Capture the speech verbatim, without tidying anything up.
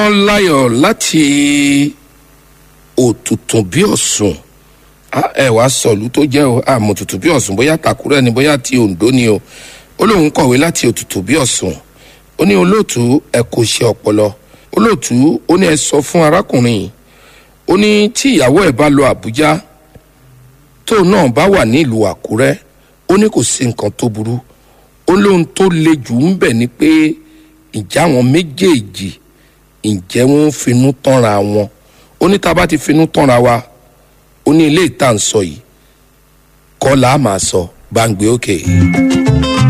ọmọláyọ̀ láti òtútùn bí ọ̀sùn ẹ wàá sọ̀lú tó jẹ́ o àmọ́ òtútù bí ọ̀sùn bóyá tàkúrẹ́ ni bóyá ti Oǹdó ni o ó lóun kọ̀wé láti òtútù bí ọ̀sùn ó ní olóòtú ẹ kò ṣe ọpọlọ olóòtú ó ní ẹ sọ fún arákùnrin ó ní tí ìyàwó ẹ bá lọ Àbújá tó náà bá wà ní ìlú Àkúrẹ́ ó ní kò sí nǹkan tó burú ó lóun tó le jù ń bẹ̀ ni pé ìjà wọn méjèèjì ǹjẹ́ wọn ń finú tánra wọn ó ní tá a bá ti finú tánra wa ó ní ilé ìta ń sọ yìí kọ́ là á máa sọ bá ń gbé òkè.